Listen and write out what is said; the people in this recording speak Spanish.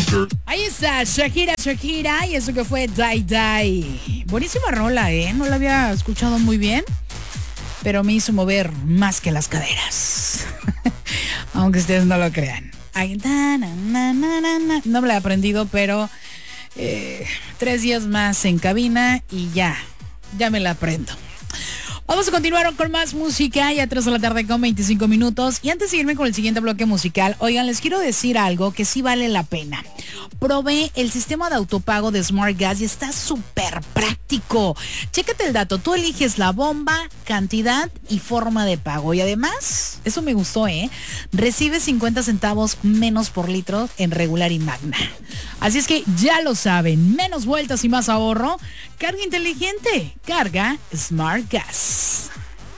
Ahí está, Shakira, y eso que fue Die Die. Buenísima rola, no la había escuchado muy bien, pero me hizo mover más que las caderas. Aunque ustedes no lo crean. No me la he aprendido, pero 3 días más en cabina y ya me la aprendo. Vamos a continuar con más música, ya 3 de la tarde con 25 minutos. Y antes de irme con el siguiente bloque musical, oigan, les quiero decir algo que sí vale la pena. Probé el sistema de autopago de Smart Gas y está súper práctico. Chécate el dato, tú eliges la bomba, cantidad y forma de pago. Y además, eso me gustó, recibes 50 centavos menos por litro en regular y magna. Así es que ya lo saben, menos vueltas y más ahorro. Carga inteligente, carga Smart Gas.